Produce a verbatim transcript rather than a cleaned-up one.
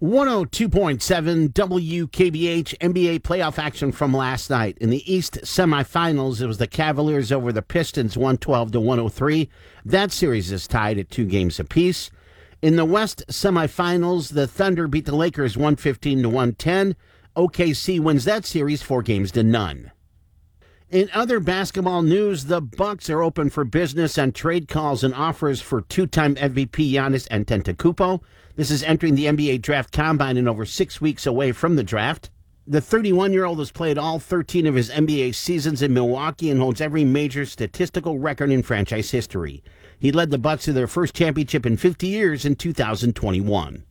one oh two point seven W K B H N B A playoff action from last night. In the East semifinals, it was the Cavaliers over the Pistons, one twelve to one oh three. That series is tied at two games apiece. In the West semifinals, the Thunder beat the Lakers one fifteen to one ten. O K C wins that series four games to none. In other basketball news, the Bucks are open for business on trade calls and offers for two-time M V P Giannis Antetokounmpo. This is entering the N B A Draft Combine and over six weeks away from the draft. The thirty-one-year-old has played all thirteen of his N B A seasons in Milwaukee and holds every major statistical record in franchise history. He led the Bucks to their first championship in fifty years in two thousand twenty-one.